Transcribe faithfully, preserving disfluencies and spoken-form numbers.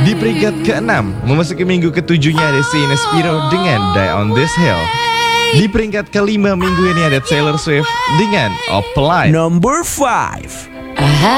Di peringkat keenam, memasuki minggu ketujuhnya ada Sienna Spiro dengan Die on This Hill. Di peringkat kelima minggu ini ada Taylor Swift dengan Opalite. Number five. I